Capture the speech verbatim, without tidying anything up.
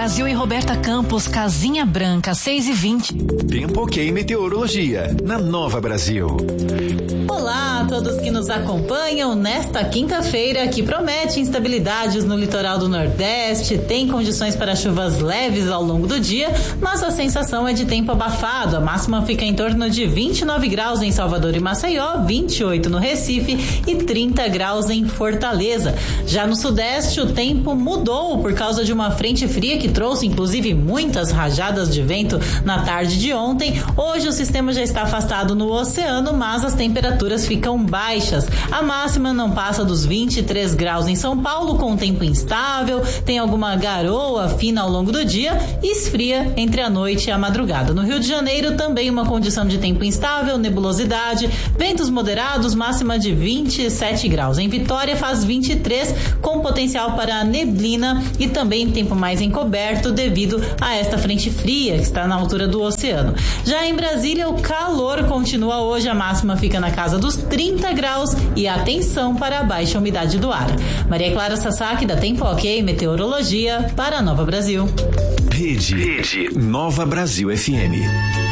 Brasil e Roberta Campos, Casinha Branca, seis e vinte. Tempo ok meteorologia, na Nova Brasil. Olá a todos que nos acompanham nesta quinta-feira, que promete instabilidades no litoral do Nordeste, tem condições para chuvas leves ao longo do dia, mas a sensação é de tempo abafado. A máxima fica em torno de vinte e nove graus em Salvador e Maceió, vinte e oito no Recife e trinta graus em Fortaleza. Já no Sudeste, o tempo mudou por causa de uma frente fria que trouxe inclusive muitas rajadas de vento na tarde de ontem. Hoje o sistema já está afastado no oceano, mas as temperaturas ficam baixas. A máxima não passa dos vinte e três graus em São Paulo, com tempo instável, tem alguma garoa fina ao longo do dia e esfria entre a noite e a madrugada. No Rio de Janeiro também uma condição de tempo instável, nebulosidade, ventos moderados, máxima de vinte e sete graus. Em Vitória faz vinte e três, com potencial para neblina e também tempo mais encoberto devido a esta frente fria que está na altura do oceano. Já em Brasília, o calor continua hoje, a máxima fica na casa dos trinta graus e atenção para a baixa umidade do ar. Maria Clara Sasaki, da Tempo Ok Meteorologia, para a Nova Brasil. Rede, Rede Nova Brasil F M.